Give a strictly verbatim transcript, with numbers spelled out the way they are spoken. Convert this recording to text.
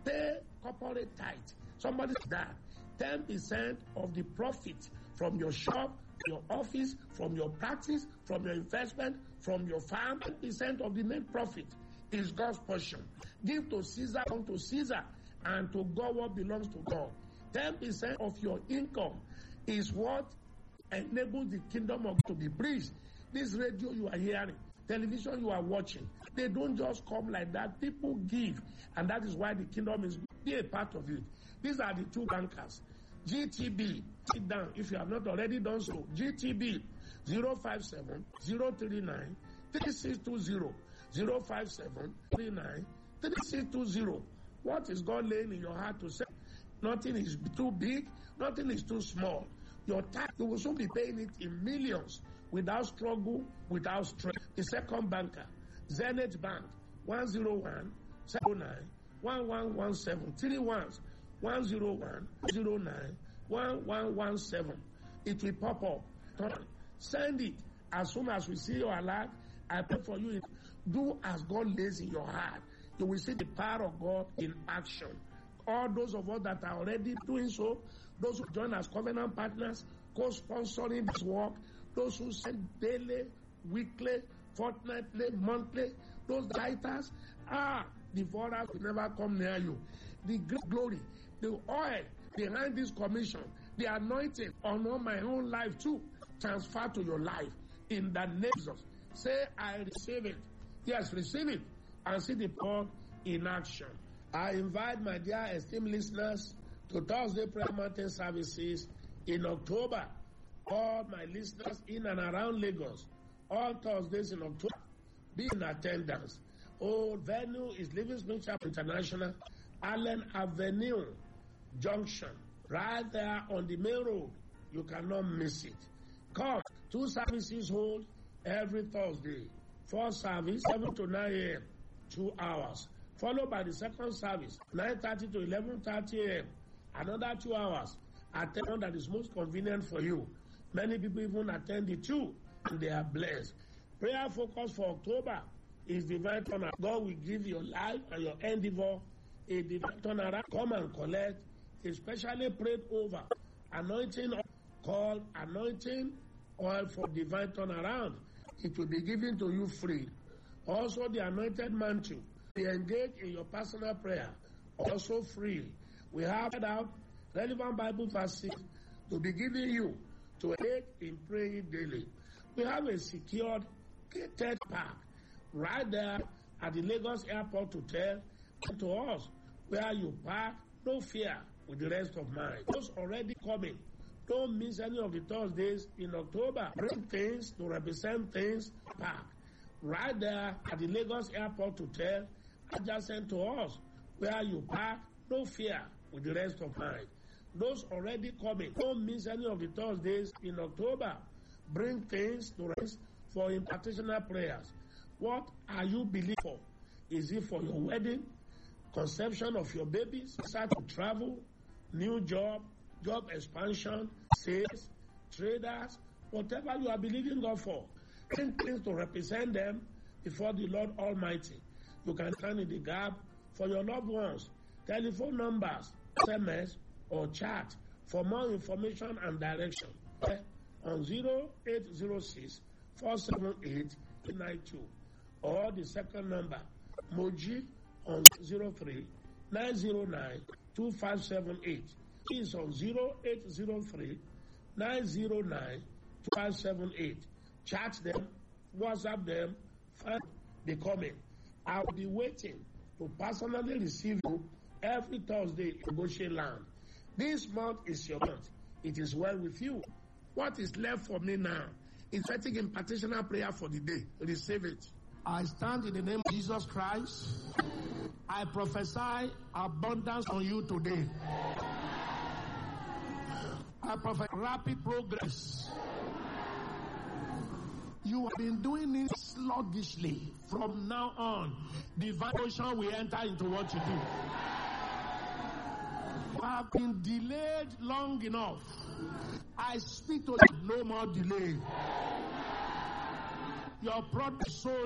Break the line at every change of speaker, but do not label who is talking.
Pay corporate tithe. Somebody said that. ten percent of the profit from your shop, your office, from your practice, from your investment, from your farm, ten percent of the net profit is God's portion. Give to Caesar, unto Caesar, and to God what belongs to God. ten percent of your income is what enables the kingdom of God to be preached. This radio you are hearing, television you are watching, they don't just come like that. People give, and that is why the kingdom is be a part of it. These are the two bankers. G T B, sit down if you have not already done so. G T B zero five seven zero three nine three six two zero zero five seven three nine three six two zero. What is God laying in your heart to say? Nothing is too big, nothing is too small. Your tax, you will soon be paying it in millions without struggle, without stress. The second banker, Zenith Bank, one zero one seven nine one one one seven, three ones, one zero one zero nine one one one seven. It will pop up. Send it as soon as we see your alert. I pray for you. Do as God lays in your heart. You will see the power of God in action. All those of us that are already doing so, those who join as covenant partners, co-sponsoring this work, those who send daily, weekly, fortnightly, monthly, those writers, ah, the devourer will never come near you. The great glory, the oil behind this commission, the anointing on all my own life too, transfer to your life in the name of Jesus. Say, I receive it. Yes, receive it and see the power in action. I invite my dear esteemed listeners to Thursday Prayer Mountain services in October. All my listeners in and around Lagos, all Thursdays in October, be in attendance. Oh, venue is Living Spring Chapel International, Allen Avenue Junction, right there on the main road. You cannot miss it. Come, two services hold every Thursday. First service, seven to nine a.m., two hours. Followed by the second service, nine thirty to eleven thirty a.m., another two hours. Attend that is most convenient for you. Many people even attend the two, and they are blessed. Prayer focus for October is divine turnaround. God will give your life and your endeavor a divine turnaround. Come and collect, especially prayed over, anointing called anointing oil for divine turnaround. It will be given to you free. Also, the anointed mantle. Be engaged in your personal prayer, also free. We have out relevant Bible verses to be given you to aid in praying daily. We have a secured gated park right there at the Lagos Airport Hotel. And to us, where you park, no fear with the rest of mine. Those already coming, don't miss any of the Thursdays in October. Bring things to represent things park right there at the Lagos Airport Hotel. Adjacent to us, where you park, no fear with the rest of mine. Those already coming, don't miss any of the Thursdays in October. Bring things to rest for impartitional prayers. What are you believing for? Is it for your wedding, conception of your babies, start to travel, new job, job expansion, sales, traders, whatever you are believing God for? Bring things to represent them before the Lord Almighty. You can stand in the gap for your loved ones. Telephone numbers, S M S, or chat for more information and direction. Okay? On zero eight zero six, four seven eight, eight nine two. Or the second number, Moji, on zero three nine zero nine two five seven eight. Is on zero eight zero three nine zero nine two five seven eight. Chat them, WhatsApp them, find the comment. I will be waiting to personally receive you every Thursday in Goshen Land. This month is your month. It is well with you. What is left for me now is setting in partitional prayer for the day. Receive it. I stand in the name of Jesus Christ. I prophesy abundance on you today. I prophesy rapid progress. You have been doing it sluggishly. From now on, divine motion will enter into what you do. You have been delayed long enough. I speak to you, no more delay. Your product is sold.